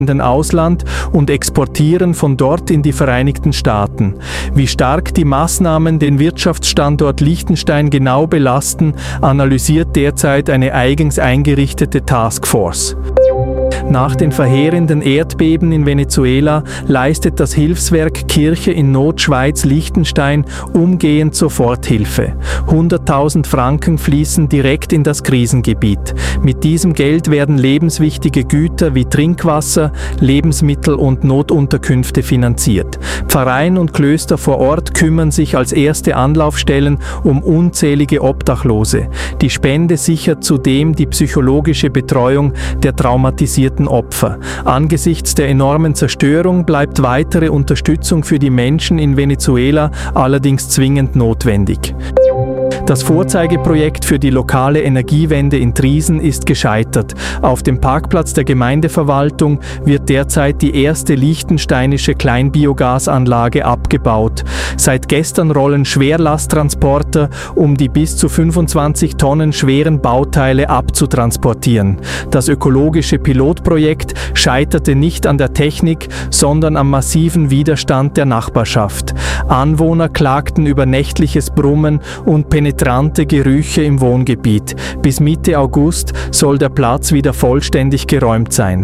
Ausland und exportieren von dort in die Vereinigten Staaten. Wie stark die Maßnahmen den Wirtschaftsstandort Liechtenstein genau belasten, analysiert derzeit eine eigens eingerichtete Taskforce. Nach den verheerenden Erdbeben in Venezuela leistet das Hilfswerk Kirche in Not Schweiz-Liechtenstein umgehend Soforthilfe. 100.000 Franken fließen direkt in das Krisengebiet. Mit diesem Geld werden lebenswichtige Güter wie Trinkwasser, Lebensmittel und Notunterkünfte finanziert. Pfarreien und Klöster vor Ort kümmern sich als erste Anlaufstellen um unzählige Obdachlose. Die Spende sichert zudem die psychologische Betreuung der traumatisierten Opfer. Angesichts der enormen Zerstörung bleibt weitere Unterstützung für die Menschen in Venezuela allerdings zwingend notwendig. Das Vorzeigeprojekt für die lokale Energiewende in Triesen ist gescheitert. Auf dem Parkplatz der Gemeindeverwaltung wird derzeit die erste liechtensteinische Kleinbiogasanlage abgebaut. Seit gestern rollen Schwerlasttransporter, um die bis zu 25 Tonnen schweren Bauteile abzutransportieren. Das ökologische Pilotprojekt scheiterte nicht an der Technik, sondern am massiven Widerstand der Nachbarschaft. Anwohner klagten über nächtliches Brummen und penetrante Gerüche im Wohngebiet. Bis Mitte August soll der Platz wieder vollständig geräumt sein.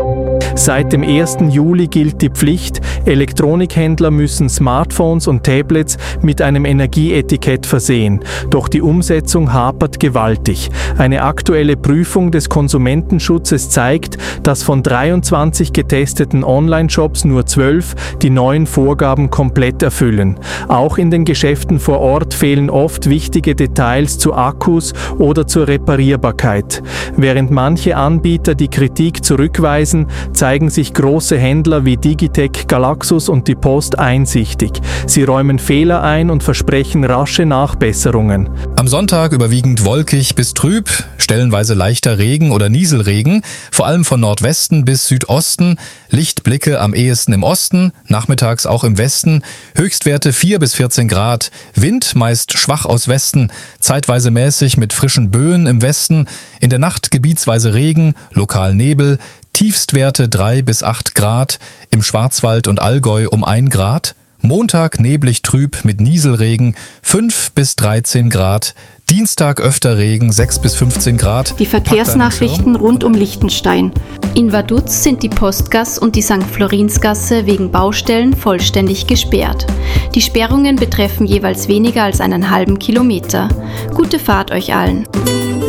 Seit dem 1. Juli gilt die Pflicht, Elektronikhändler müssen Smartphones und Tablets mit einem Energieetikett versehen. Doch die Umsetzung hapert gewaltig. Eine aktuelle Prüfung des Konsumentenschutzes zeigt, dass von 23 getesteten Online-Shops nur 12 die neuen Vorgaben komplett erfüllen. Auch in den Geschäften vor Ort fehlen oft wichtige Details zu Akkus oder zur Reparierbarkeit. Während manche Anbieter die Kritik zurückweisen, zeigen sich große Händler wie Digitec, Galaxus und die Post einsichtig. Sie räumen Fehler ein und versprechen rasche Nachbesserungen. Am Sonntag überwiegend wolkig bis trüb, stellenweise leichter Regen oder Nieselregen, vor allem von Nordwesten bis Südosten, Lichtblicke am ehesten im Osten, nachmittags auch im Westen, Höchstwerte 4 bis 14 Grad, Wind meist schwach aus Westen, zeitweise mäßig mit frischen Böen im Westen, in der Nacht gebietsweise Regen, lokal Nebel, Tiefstwerte 3 bis 8 Grad, im Schwarzwald und Allgäu um 1 Grad, Montag neblig trüb mit Nieselregen 5 bis 13 Grad, Dienstag öfter Regen 6 bis 15 Grad. Die Verkehrsnachrichten rund um Liechtenstein. In Vaduz sind die Postgass und die St. Florinsgasse wegen Baustellen vollständig gesperrt. Die Sperrungen betreffen jeweils weniger als einen halben Kilometer. Gute Fahrt euch allen.